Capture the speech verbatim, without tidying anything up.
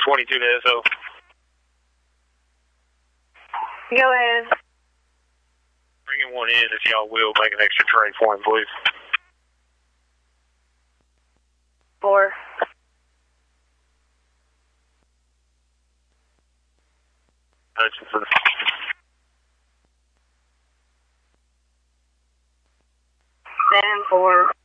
twenty-two to S O. Go ahead. Bringing one in if y'all will. Make an extra train for him, please. Four. Hutchinson. Seven, four.